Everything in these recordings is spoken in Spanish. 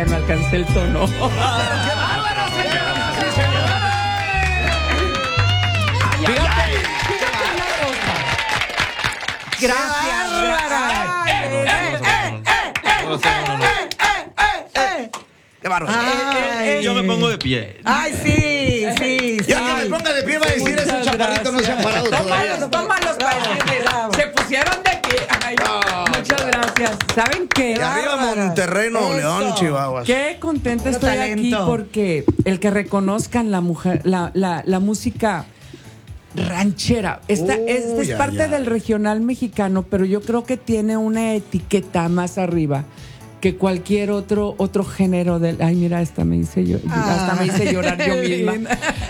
Me alcancé el tono. ¡Qué bárbara, señora! ¡Sí, señora! ¡Qué bárbaro! Yo me pongo de pie. Ay, sí, sí. Ya que me ponga de pie va a decir esos chaparritos no se han parado todavía. Tómalos para decirles. Se pusieron de pie. Ay, muchas gracias. ¿Saben qué? Y arriba Monterrey, Nuevo León, Chihuahua. Qué contenta Puro estoy talento. aquí porque el que reconozcan la mujer, la música ranchera. Esta es ya, parte ya. del regional mexicano, pero yo creo que tiene una etiqueta más arriba que cualquier otro género del. Ay, mira, hasta me hice llorar yo misma.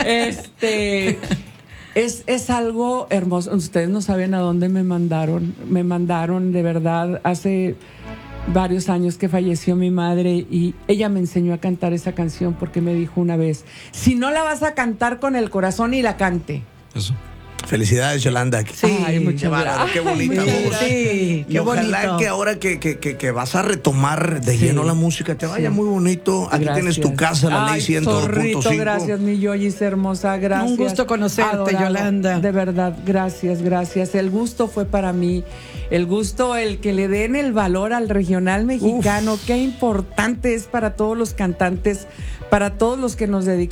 Es algo hermoso. Ustedes no saben a dónde me mandaron. Me mandaron de verdad hace varios años que falleció mi madre y ella me enseñó a cantar esa canción porque me dijo una vez: si no la vas a cantar con el corazón, y la cante. Eso. Felicidades, Yolanda. Ay, muchas Qué bárbaro, qué bonita Sí, voz. sí, Y qué ojalá bonito. que ahora que vas a retomar de Sí. lleno la música, te vaya muy bonito. Aquí Gracias. tienes tu casa, la ley Ay, 102.5. zorrito, gracias, mi Yoyis hermosa, gracias. Un gusto conocerte, Yolanda. De verdad, gracias, gracias. El gusto fue para mí. El gusto, el que le den el valor al regional mexicano. Qué importante es para todos los cantantes, para todos los que nos dedicamos.